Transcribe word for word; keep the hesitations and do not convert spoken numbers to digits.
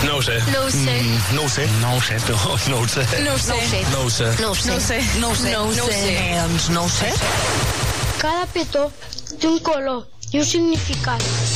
No ho sé. No ho sé. Mm, no ho sé. No ho sé, tu. No ho sé. No ho sé. No ho sé. No ho sé. No ho sé. No ho sé. No ho sé. Doncs no ho sé. Cada petó té un color i un significat.